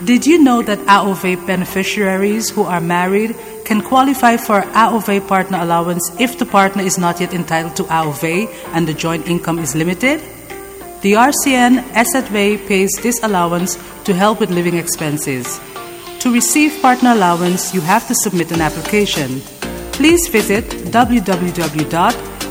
Did you know that AOV beneficiaries who are married can qualify for AOV partner allowance if the partner is not yet entitled to AOV and the joint income is limited? The RCN SATV pays this allowance to help with living expenses. To receive partner allowance, you have to submit an application. Please visit www.satv.gov